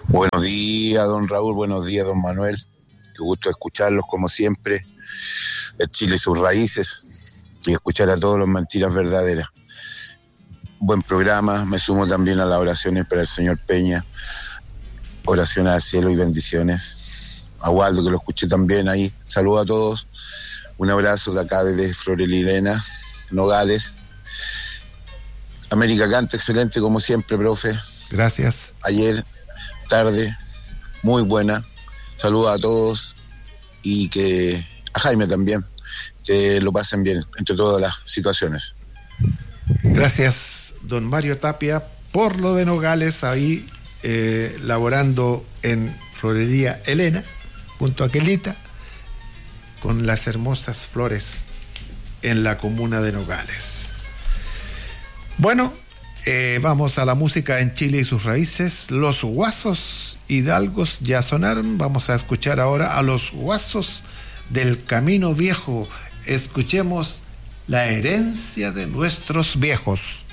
Buenos días, don Raúl, buenos días, don Manuel. Qué gusto escucharlos como siempre. El Chile y sus raíces y escuchar a todos los mentiras verdaderas. Buen programa, me sumo también a las oraciones para el señor Peña. Oraciones al cielo y bendiciones. A Waldo, que lo escuché también ahí. Saludos a todos. Un abrazo de acá desde Florelilena, Nogales. América canta excelente como siempre, profe. Gracias. Ayer, tarde, muy buena. Saludos a todos y que a Jaime también, que lo pasen bien entre todas las situaciones. Gracias, don Mario Tapia, por lo de Nogales, ahí laborando en Florería Elena, junto a Quelita, con las hermosas flores en la comuna de Nogales. Bueno, vamos a la música en Chile y sus raíces. Los Guasos Hidalgos ya sonaron. Vamos a escuchar ahora a los Guasos del Camino Viejo. Escuchemos La herencia de nuestros viejos.